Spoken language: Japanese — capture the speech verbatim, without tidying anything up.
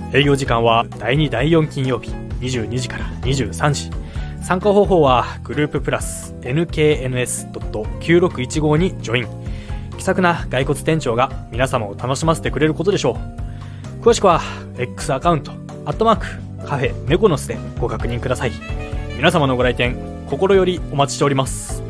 営業時間はだいにだいよん金曜日にじゅうにじからにじゅうさんじ。参加方法はグループプラス エヌケーエヌエスドットきゅうろくいちご にジョイン。気さくな骸骨店長が皆様を楽しませてくれることでしょう。詳しくは X アカウントアットマークカフェメコノスでご確認ください。皆様のご来店心よりお待ちしております。